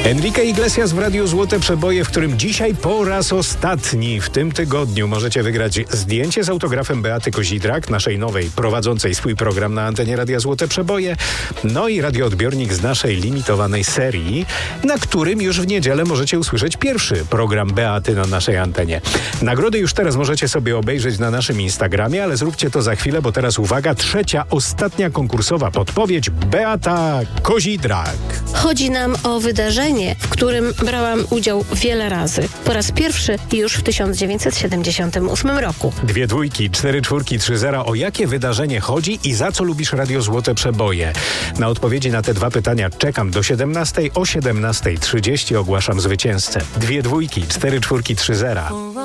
Enrique Iglesias w Radiu Złote Przeboje, w którym dzisiaj po raz ostatni w tym tygodniu możecie wygrać zdjęcie z autografem Beaty Kozidrak, naszej nowej, prowadzącej swój program na antenie Radia Złote Przeboje, no i radioodbiornik z naszej limitowanej serii, na którym już w niedzielę możecie usłyszeć pierwszy program Beaty na naszej antenie. Nagrody już teraz możecie sobie obejrzeć na naszym Instagramie, ale zróbcie to za chwilę, bo teraz uwaga, trzecia, ostatnia konkursowa podpowiedź: Beata Kozidrak. Chodzi nam o wydarzenie, w którym brałam udział wiele razy. Po raz pierwszy już w 1978 roku. 2 dwójki, 4 czwórki, 3 zera. O jakie wydarzenie chodzi i za co lubisz Radio Złote Przeboje? Na odpowiedzi na te 2 pytania czekam do 17:00. O 17:30 ogłaszam zwycięzcę. 2 dwójki, 4 czwórki, 3 zera.